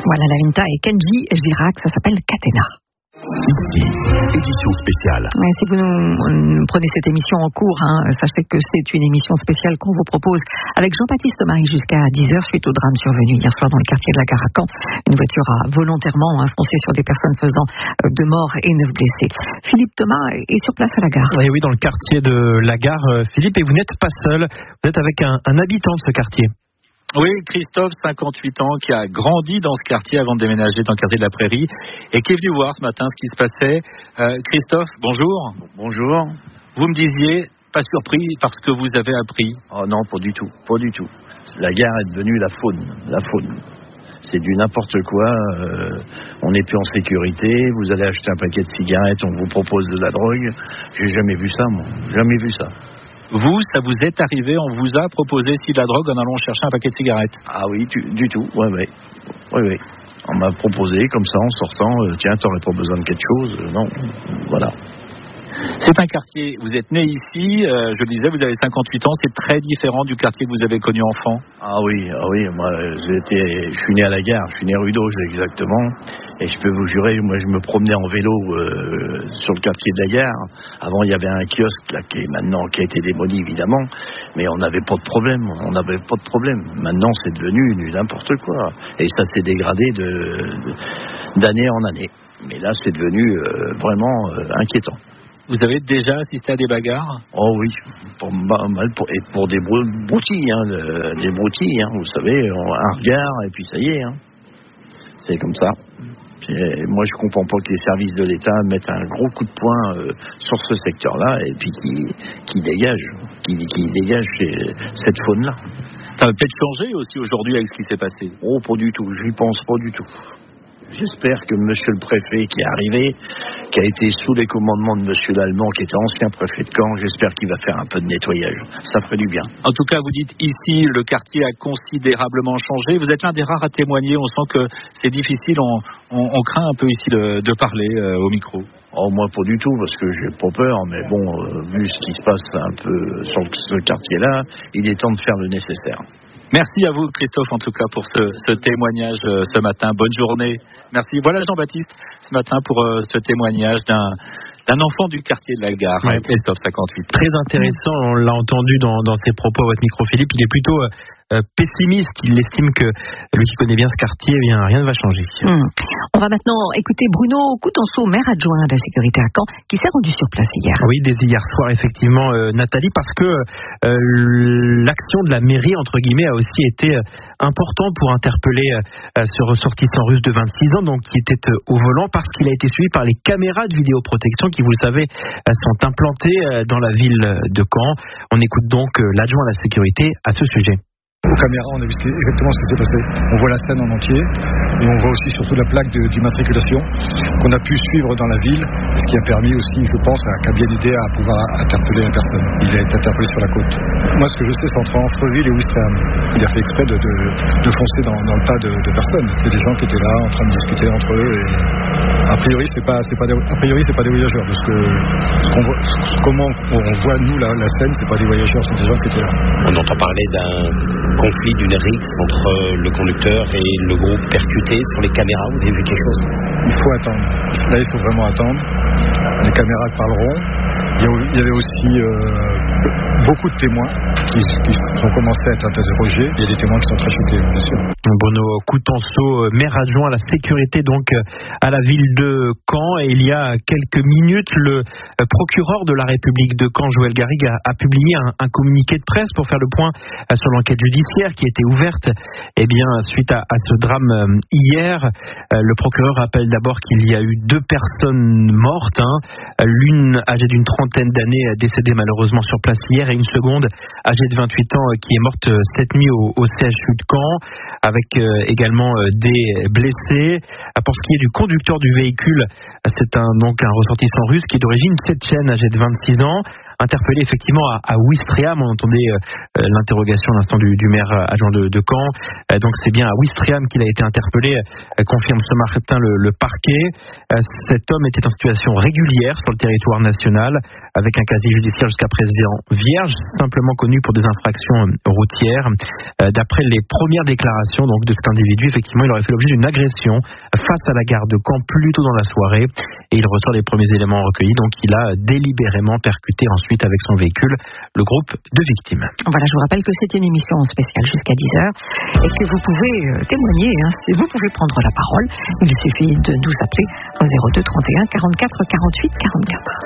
Voilà, Lavinta et Kenji Girac, ça s'appelle Catena. Ici, édition spéciale. Ouais, si vous nous prenez cette émission en cours, sachez que c'est une émission spéciale qu'on vous propose avec Jean-Baptiste Marie jusqu'à 10h suite au drame survenu hier soir dans le quartier de la Gare à Caen. Une voiture a volontairement foncé sur des personnes faisant 2 morts et 9 blessés. Philippe Thomas est sur place à la gare. Et oui, dans le quartier de la Gare, Philippe, et vous n'êtes pas seul, vous êtes avec un habitant de ce quartier. Oui, Christophe, 58 ans, qui a grandi dans ce quartier avant de déménager dans le quartier de la Prairie et qui est venu voir ce matin ce qui se passait. Christophe, bonjour. Bonjour. Vous me disiez, pas surpris par ce que vous avez appris? Oh non, pas du tout, pas du tout. La gare est devenue la faune. C'est du n'importe quoi, on n'est plus en sécurité, vous allez acheter un paquet de cigarettes, on vous propose de la drogue. J'ai jamais vu ça, moi, jamais vu ça. Vous, ça vous est arrivé, on vous a proposé de la drogue en allant chercher un paquet de cigarettes? Ah oui, du tout, oui. On m'a proposé comme ça en sortant, tiens, t'aurais pas besoin de quelque chose? Non, voilà. C'est un quartier, vous êtes né ici, je le disais, vous avez 58 ans, c'est très différent du quartier que vous avez connu enfant. Ah oui, moi je suis né à la Gare, je suis né rue d'Auge exactement, et je peux vous jurer, moi je me promenais en vélo sur le quartier de la Gare. Avant il y avait un kiosque là qui a été démoli évidemment, mais on n'avait pas de problème, Maintenant c'est devenu n'importe quoi, et ça s'est dégradé d'année en année. Mais là c'est devenu vraiment inquiétant. Vous avez déjà assisté à des bagarres? Oh oui, pour des broutilles, vous savez, un regard et puis ça y est, c'est comme ça. Moi je comprends pas que les services de l'État mettent un gros coup de poing sur ce secteur-là et puis qui dégage cette faune-là. Ça va peut-être changer aussi aujourd'hui avec ce qui s'est passé. Oh, pas du tout, j'y pense pas du tout. J'espère que monsieur le préfet qui est arrivé, qui a été sous les commandements de monsieur l'Allemand, qui était ancien préfet de Caen, j'espère qu'il va faire un peu de nettoyage. Ça ferait du bien. En tout cas, vous dites ici, le quartier a considérablement changé. Vous êtes l'un des rares à témoigner. On sent que c'est difficile. On craint un peu ici de parler au micro. Oh, moi, pas du tout, parce que j'ai pas peur. Mais bon, vu ce qui se passe un peu sur ce quartier-là, il est temps de faire le nécessaire. Merci à vous, Christophe, en tout cas, pour ce témoignage ce matin. Bonne journée. Merci. Voilà Jean-Baptiste, ce matin, pour ce témoignage d'un enfant du quartier de la Gare, Christophe, 58. Très intéressant, on l'a entendu dans ses propos à votre micro, Philippe. Il est plutôt pessimiste. Il estime que lui qui connaît bien ce quartier, rien ne va changer. On va maintenant écouter Bruno Coutenceau, maire adjoint de la sécurité à Caen, qui s'est rendu sur place hier. Oui, dès hier soir, effectivement, Nathalie, parce que l'action de la mairie, entre guillemets, a aussi été important pour interpeller ce ressortissant russe de 26 ans, donc qui était au volant, parce qu'il a été suivi par les caméras de vidéoprotection qui, vous le savez, sont implantées dans la ville de Caen. On écoute donc l'adjoint à la sécurité à ce sujet. Aux caméras, on a vu exactement ce qui s'était passé. On voit la scène en entier et on voit aussi surtout la plaque d'immatriculation qu'on a pu suivre dans la ville, ce qui a permis aussi, je pense, à Kabianidé à pouvoir interpeller la personne. Il a été interpellé sur la côte. Moi, ce que je sais, c'est entre Amfreville et Ouistreham. Il a fait exprès de foncer dans le tas de personnes. C'est des gens qui étaient là en train de discuter entre eux et a priori, c'est pas des voyageurs. Parce que comment on voit nous la scène, c'est pas des voyageurs, c'est des gens qui étaient là. On entend parler d'un conflit, d'une rixe entre le conducteur et le groupe percuté sur les caméras. Vous avez vu quelque chose? Il faut attendre. Là, il faut vraiment attendre. Les caméras parleront. Il y avait aussi beaucoup de témoins qui ont commencé à être interrogés. Il y a des témoins qui sont très choqués, bien sûr. Bruno Coutenceau, maire adjoint à la sécurité donc à la ville de Caen, et il y a quelques minutes, le procureur de la République de Caen, Joël Garrigue, a publié un communiqué de presse pour faire le point sur l'enquête judiciaire qui était ouverte suite à ce drame hier. Le procureur rappelle d'abord qu'il y a eu 2 personnes mortes, l'une âgée d'une trentaine d'années décédée malheureusement sur place hier, et une seconde âgée de 28 ans qui est morte cette nuit au CHU de Caen, avec également des blessés. Pour ce qui est du conducteur du véhicule, c'est donc un ressortissant russe qui est d'origine tchétchène, âgé de 26 ans. interpellé effectivement à Ouistreham. On entendait l'interrogation à l'instant du maire adjoint de Caen. Donc c'est bien à Ouistreham qu'il a été interpellé, confirme ce matin le parquet. Cet homme était en situation régulière sur le territoire national, avec un casier judiciaire jusqu'à présent vierge, simplement connu pour des infractions routières. D'après les premières déclarations donc de cet individu, effectivement, il aurait fait l'objet d'une agression face à la gare de Caen plus tôt dans la soirée, et il ressort les premiers éléments recueillis. Donc il a délibérément percuté ensuite avec son véhicule le groupe de victimes. Voilà, je vous rappelle que c'est une émission spéciale jusqu'à 10h et que vous pouvez témoigner, vous pouvez prendre la parole. Il suffit de nous appeler au 02 31 44 48 44.